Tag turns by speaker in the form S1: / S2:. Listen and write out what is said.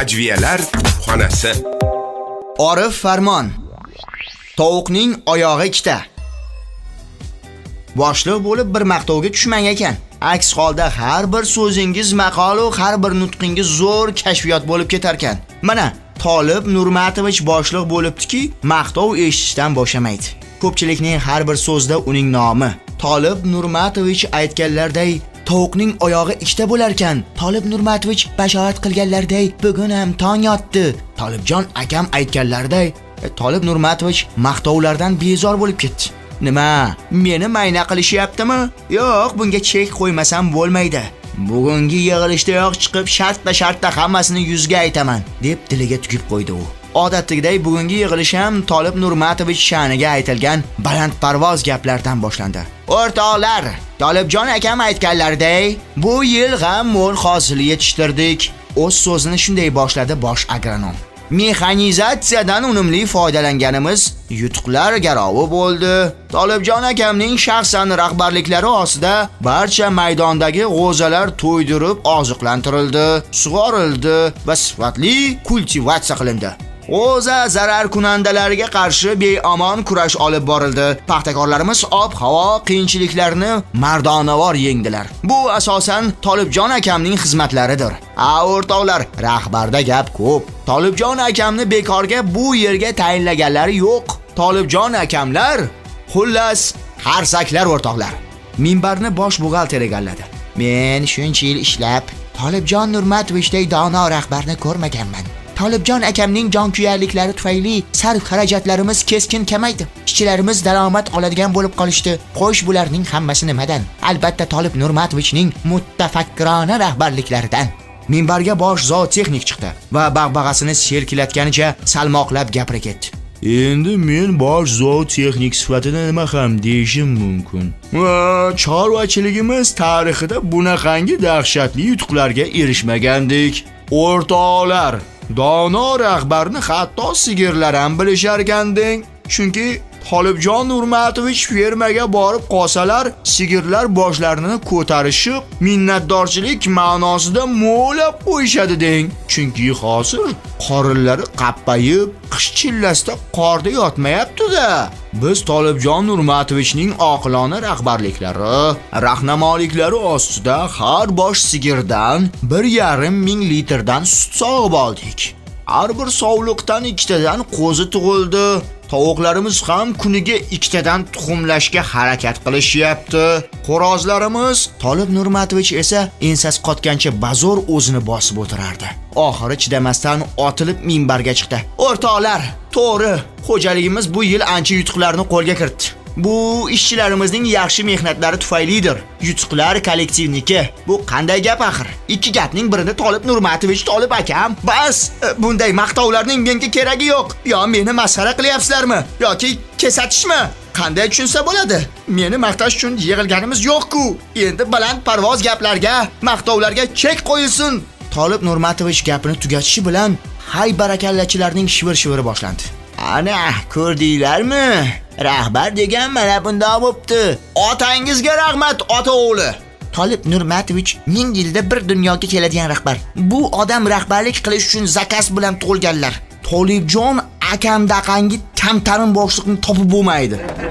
S1: Hajviyalar xonasi.
S2: Orif Farmon. Tovuqning oyog'i ikkita. Boshliq bo'lib bir maqtovga tushmang ekan. Aks holda har bir so'zingiz maqol va har bir nutqingiz zo'r kashfiyot bo'lib ketar ekan. Mana Tolib Nurmatovich boshliq bo'libdiki, maqtov eshitishdan boshlamaydi. Ko'pchilikning har bir so'zida uning nomi. Tolib Nurmatovich aytganlarday tovuqning oyog'i ikkita bo'lar ekan. Tolib Nurmatovich bashorat qilganlarday bugun ham tong yotdi. Tolibjon akam aytganlarday Tolib Nurmatovich maqtovlardan bezor bo'lib ketdi. Nima? Meni mayna qilishyaptimi? Yo'q, bunga chek qo'ymasam bo'lmaydi. Bugungi yig'ilishdayoq chiqib shartta hammasini yuzga aytaman, deb diliga tugib qo'ydi u. Odatdagiday bugungi yig'ilish ham Tolib Nurmatovich sha'niga aytilgan balandparvoz gaplardan boshlandi. O'rtoqlar, Tolibjon akam aytganlarday, bu yil ham mo'l hosil yetishtirdik. O'z so'zini shunday boshladi bosh agronom. Mexanizatsiyadan unumli foydalanganimiz yutuqlar garovi bo'ldi. Tolibjon akamning shaxsan rahbarliklari ostida barcha maydondagi g'o'zalar to'ydirib oziqlantirildi, sug'orildi va sifatli kultivatsiya qilindi. G'o'za zarar kunandalariga qarshi beomon kurash olib borildi. Paxtakorlarimiz ob-havo qiyinchiliklarini mardonavor yengdilar. Bu asosan Tolibjon akamning xizmatlaridir. O'rtoqlar, rahbarda gap ko'p. Tolibjon akamni bekorga bu yerga tayinlaganlari yo'q. Tolibjon akamlar, xullas, harsaklar o'rtoqlar. Minbarni bosh buxgalter egalladi. Men shuncha yil ishlab Tolibjon Nurmatovichday dono rahbarni ko'rmaganman. Tolibjon akamning jonkuyarliklari tufayli sarf xarajatlarimiz keskin kamaydi. Ishchilarimiz daromad oladigan bo'lib qolishdi. Xo'sh, bularning hammasi nimadan? Albatta Tolib Nurmatovichning muttafakkirona rahbarliklaridan. Minbarga bosh zootexnik chiqdi va bag'bag'asini selkilatganicha salmoqlab gapira ketdi. Endi men bosh zootexnik sifatida nima ham deyishim mumkin. Chorvachiligimiz tarixida bunaqangi dahshatli yutuqlarga erishmagandik. O'rtoqlar, dono rahbarni hatto sigirlar ham bilishar ekanding. Chunki Tolibjon Nurmatovich fermaga borib qolsalar, sigirlar boshlarini ko'tarishib, minnatdorchilik ma'nosida mo'lab qo'yishadi deng. Chunki hozir qorinlari qappayib, qish chillasida qorda yotmayapti-da. Biz Tolibjon Nurmatovichning oqilona rahbarliklari, rahnamoliklari ostida har bosh sigirdan 1,5 ming litrdan sut sog'ib oldik. Har bir sovliqdan 2 tadan qo'zi tug'ildi. Tovuqlarimiz ham kuniga 2 tadan tuxumlashga harakat qilishyapti. Xo'rozlarimiz, Tolib Nurmatovich esa ensasi qotgancha bazo'r o'zini bosib o'tirardi. Oxiri chidamasdan otilib minbarga chiqdi. O'rtoqlar, to'g'ri, xo'jaligimiz bu yil ancha yutuqlarni qo'lga kiritdi. Bu ishchilarimizning yaxshi mehnatlari tufaylidir. Yutuqlar kollektivniki. Bu qanday gap axir? Ikki gapning birida Tolib Nurmatovich, Tolib akam. Bas, bunday maqtovlarning menga keragi yo'q. Yo meni masxara qilyapsizlarmi yoki kesatishmi? Qanday tushunsa bo'ladi? Meni maqtash uchun yig'ilganimiz yo'q-ku. Endi baland parvoz gaplarga, maqtovlarga chek qo'yilsin. Tolib Nurmatovich gapini tugatishi bilan hay barakallachilarning shivir-shiviri boshlandi. Ana, ko'rdinglarmi? Rahbar degan mana bunday bo'pti. Otangizga rahmat, ota o'g'li. Tolib Nurmatovich 1000 yilda bir dunyoga keladigan rahbar. Bu odam rahbarlik qilish uchun zakas bilan tug'ilganlar. Tolibjon akamdaqangi kamtarin boshliqni topib bo'lmaydi.